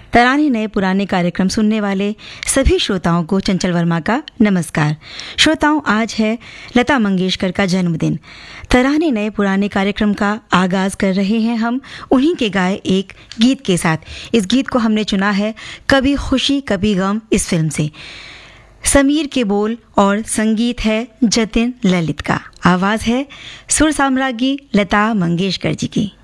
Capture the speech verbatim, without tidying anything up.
तराने नए पुराने कार्यक्रम सुनने वाले सभी श्रोताओं को चंचल वर्मा का नमस्कार। श्रोताओं, आज है लता मंगेशकर का जन्मदिन। तराने नए पुराने कार्यक्रम का आगाज कर रहे हैं हम उन्हीं के गाए एक गीत के साथ। इस गीत को हमने चुना है कभी खुशी कभी गम इस फिल्म से। समीर के बोल और संगीत है जतिन ललित का। आवाज है सुर साम्राज्ञी लता मंगेशकर जी की।